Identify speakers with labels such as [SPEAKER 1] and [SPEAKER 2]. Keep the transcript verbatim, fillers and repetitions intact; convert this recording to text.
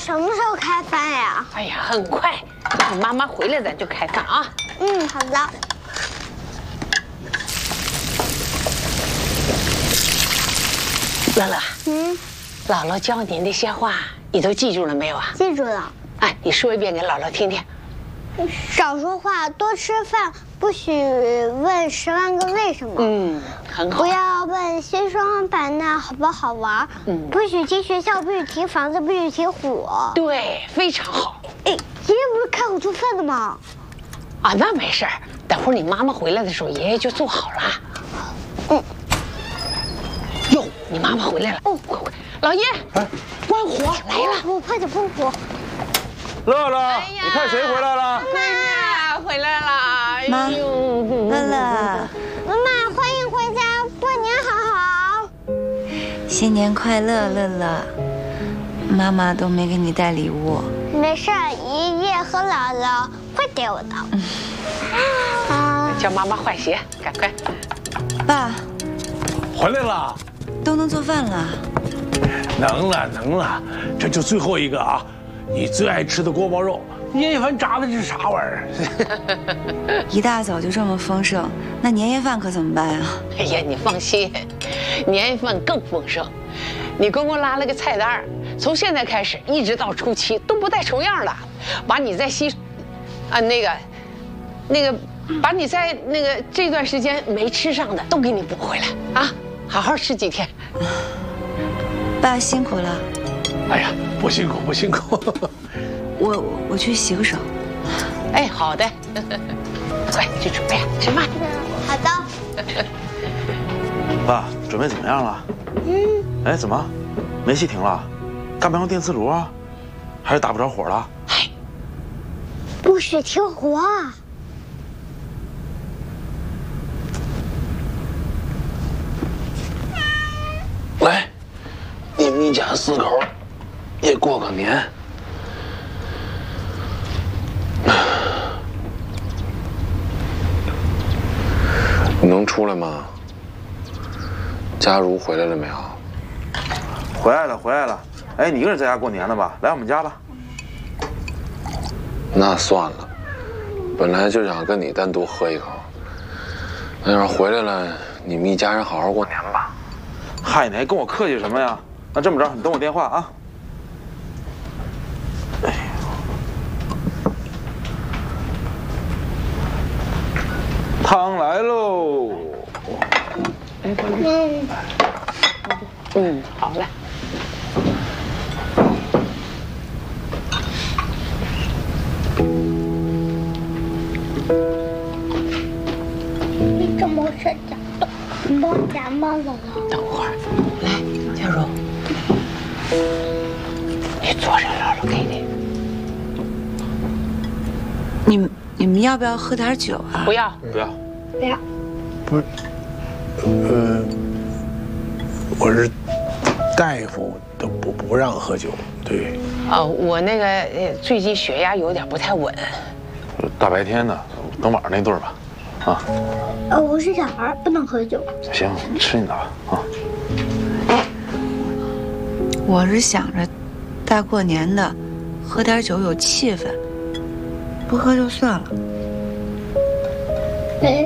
[SPEAKER 1] 什么时候开饭呀？
[SPEAKER 2] 哎呀，很快，等妈妈回来咱就开饭啊。
[SPEAKER 1] 嗯，好的。
[SPEAKER 2] 乐乐，
[SPEAKER 1] 嗯，
[SPEAKER 2] 姥姥教你那些话，你都记住了没有啊？
[SPEAKER 1] 记住了。
[SPEAKER 2] 哎，你说一遍给姥姥听听。
[SPEAKER 1] 少说话，多吃饭，不许问十万个为什么。
[SPEAKER 2] 嗯，很好。
[SPEAKER 1] 不要问西双版纳好不好玩。嗯，不许提学校，不许提房子，不许提火。
[SPEAKER 2] 对，非常好。
[SPEAKER 1] 哎，爷爷不是开火做饭的吗？
[SPEAKER 2] 啊，那没事儿，等会儿你妈妈回来的时候，爷爷就做好了。嗯。哟，你妈妈回来了。哦，快快，老爷，哎，关火来了。
[SPEAKER 1] 我快点关火。
[SPEAKER 3] 乐乐，你看谁回来了？
[SPEAKER 2] 闺女回来了。
[SPEAKER 4] 妈，乐乐，
[SPEAKER 1] 妈妈，欢迎回家，过年好好。
[SPEAKER 4] 新年快乐，乐乐。妈妈都没给你带礼物。
[SPEAKER 1] 没事，爷爷和姥姥会给我的。
[SPEAKER 2] 嗯，啊，叫妈妈换鞋，赶快。
[SPEAKER 4] 爸，
[SPEAKER 3] 回来了，
[SPEAKER 4] 都能做饭了。
[SPEAKER 3] 能了，能了，这就最后一个啊。你最爱吃的锅包肉，年夜饭炸的这是啥玩意儿？
[SPEAKER 4] 一大早就这么丰盛，那年夜饭可怎么办呀？
[SPEAKER 2] 哎呀，你放心，年夜饭更丰盛。你公公拉了个菜单，从现在开始一直到初七都不带重样的，把你在西，啊那个，那个，把你在那个这段时间没吃上的都给你补回来啊！好好吃几天。
[SPEAKER 4] 爸辛苦了。
[SPEAKER 3] 哎呀，不辛苦不辛苦。
[SPEAKER 4] 我我去洗个手。
[SPEAKER 2] 哎，好的。快去准备吃饭。
[SPEAKER 1] 好的。
[SPEAKER 5] 爸，准备怎么样了？嗯。哎，怎么，煤气停了？干嘛用电磁炉啊？还是打不着火了？
[SPEAKER 2] 哎，
[SPEAKER 1] 不许停火啊！
[SPEAKER 3] 来，你们一家四口也过个年。
[SPEAKER 6] 你能出来吗？佳茹回来了没有？
[SPEAKER 5] 回来了，回来了。哎，你一个人在家过年呢吧？来我们家吧。
[SPEAKER 6] 那算了，本来就想跟你单独喝一口。那要是回来了，你们一家人好好过年吧。
[SPEAKER 5] 嗨，你还跟我客气什么呀？那这么着，你等我电话啊。哎呀，汤来喽。
[SPEAKER 1] 嗯。
[SPEAKER 2] 嗯，好嘞。
[SPEAKER 1] 你怎么睡觉的？你帮我夹吗，姥姥？
[SPEAKER 2] 等会儿，来，佳茹，你坐着，姥姥给你。
[SPEAKER 4] 你们你们要不要喝点酒啊？
[SPEAKER 2] 不要，
[SPEAKER 5] 不要，
[SPEAKER 1] 不要。
[SPEAKER 3] 不是，呃，我是大夫，都不不让喝酒。对。
[SPEAKER 2] 哦，我那个呃最近血压有点不太稳。
[SPEAKER 5] 大白天的，等晚上那顿吧。啊。
[SPEAKER 1] 呃，我是小孩，不能喝酒。
[SPEAKER 5] 行，你吃你的吧。啊。
[SPEAKER 4] 我是想着，大过年的，喝点酒有气氛，不喝就算了。
[SPEAKER 1] 哎。